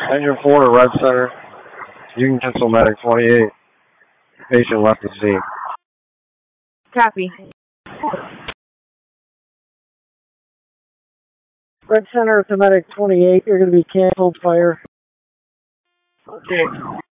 Engine 4 to Red Center. You can cancel Medic 28. Patient left the scene. Copy. Red Center to Medic 28, you're going to be canceled, fire. Okay.